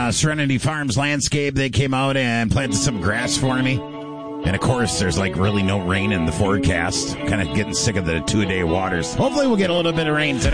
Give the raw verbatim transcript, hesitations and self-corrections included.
uh, Serenity Farms Landscape. They came out and planted some grass for me. And, of course, there's, like, really no rain in the forecast. Kind of getting sick of the two-a-day waters. Hopefully we'll get a little bit of rain tonight.